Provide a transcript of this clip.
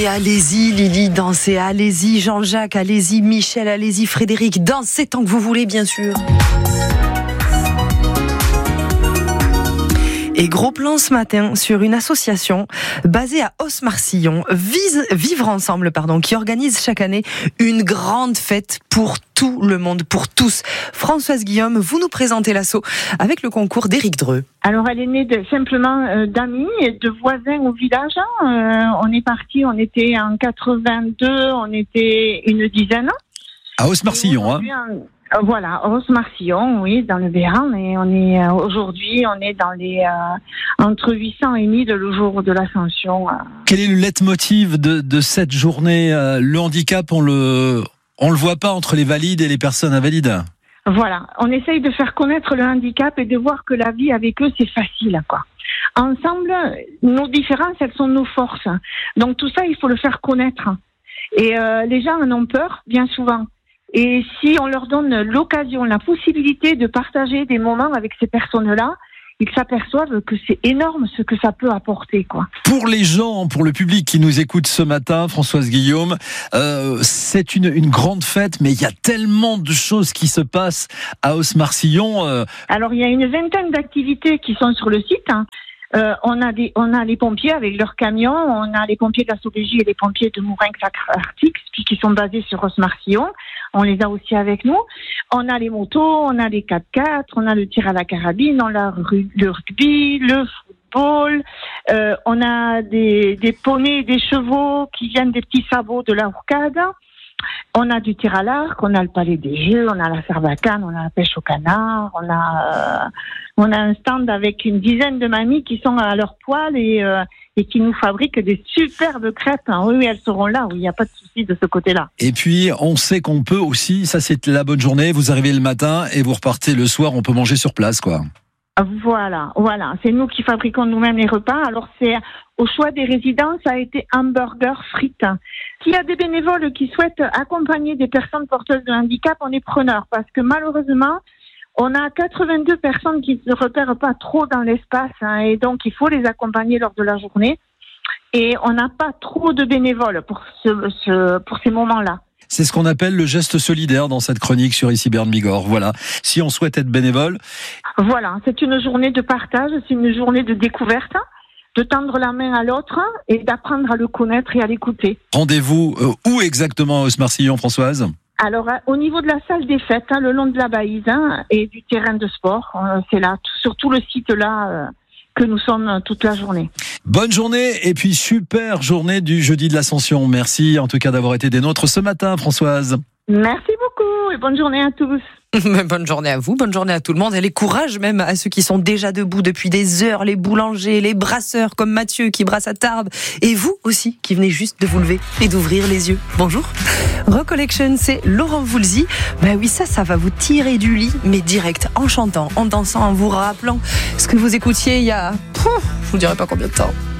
Et allez-y Lily, dansez, allez-y Jean-Jacques, allez-y Michel, allez-y Frédéric, dansez tant que vous voulez bien sûr. Et gros plan ce matin sur une association basée à Os-Marcillon, Vivre Ensemble, qui organise chaque année une grande fête pour tout le monde, pour tous. Françoise Guillaume, vous nous présentez l'asso avec le concours d'Éric Dreux. Alors elle est née simplement d'amis et de voisins au village. On est parti, on était en 82, on était une dizaine. À Os-Marcillon, Voilà, Os-Marcillon, oui, dans le Béarn, et aujourd'hui, on est dans les entre 800 et 1000 le jour de l'Ascension. Quel est le leitmotiv de cette journée ? Le handicap, on le voit pas entre les valides et les personnes invalides. Voilà, on essaye de faire connaître le handicap et de voir que la vie avec eux, c'est facile, quoi. Ensemble, nos différences, elles sont nos forces. Donc tout ça, il faut le faire connaître. Et les gens en ont peur, bien souvent. Et si on leur donne l'occasion, la possibilité de partager des moments avec ces personnes-là, ils s'aperçoivent que c'est énorme ce que ça peut apporter, quoi. Pour les gens, pour le public qui nous écoute ce matin, Françoise Guillaume, c'est une grande fête, mais il y a tellement de choses qui se passent à Os-Marcillon. Alors, il y a une vingtaine d'activités qui sont sur le site. On a les pompiers avec leurs camions, on a les pompiers de la SOBJ et les pompiers de Mourinx-Artix, qui sont basés sur Os-Marcillon. On les a aussi avec nous. On a les motos, on a les 4x4, on a le tir à la carabine, on a le rugby, le football. On a des poneys et des chevaux qui viennent des petits sabots de la Hourcade. On a du tir à l'arc, on a le palais des jeux, on a la sarbacane, on a la pêche au canard, on a un stand avec une dizaine de mamies qui sont à leur poil et qui nous fabriquent des superbes crêpes. Oui, elles seront là, oui, il n'y a pas de souci de ce côté-là. Et puis, on sait qu'on peut aussi, ça c'est la bonne journée, vous arrivez le matin et vous repartez le soir, on peut manger sur place, quoi. Voilà. C'est nous qui fabriquons nous-mêmes les repas. Alors, c'est au choix des résidents, ça a été hamburger frites. S'il y a des bénévoles qui souhaitent accompagner des personnes porteuses de handicap, on est preneurs parce que malheureusement, on a 82 personnes qui ne se repèrent pas trop dans l'espace et donc il faut les accompagner lors de la journée. Et on n'a pas trop de bénévoles pour ces moments-là. C'est ce qu'on appelle le geste solidaire dans cette chronique sur Ici Berne Bigorre. Voilà. Si on souhaite être bénévole. Voilà. C'est une journée de partage, c'est une journée de découverte, de tendre la main à l'autre et d'apprendre à le connaître et à l'écouter. Rendez-vous où exactement à Os-Marcillon, Françoise ? Alors, au niveau de la salle des fêtes, le long de la Baïse et du terrain de sport, c'est là, sur tout le site là que nous sommes toute la journée. Bonne journée et puis super journée du jeudi de l'Ascension. Merci en tout cas d'avoir été des nôtres ce matin, Françoise. Merci beaucoup et bonne journée à tous. Bonne journée à vous, bonne journée à tout le monde et les courage même à ceux qui sont déjà debout depuis des heures, les boulangers, les brasseurs comme Mathieu qui brasse à Tarbes et vous aussi qui venez juste de vous lever et d'ouvrir les yeux. Bonjour. Recollection, c'est Laurent Voulzy. Ben oui, ça va vous tirer du lit, mais direct, en chantant, en dansant, en vous rappelant ce que vous écoutiez il y a, je vous dirai pas combien de temps.